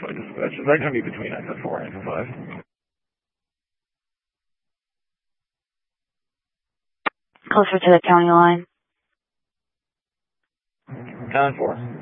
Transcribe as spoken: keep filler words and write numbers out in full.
Flight dispatch. Is that going to be between exit four and exit five? Closer to the county line. County four.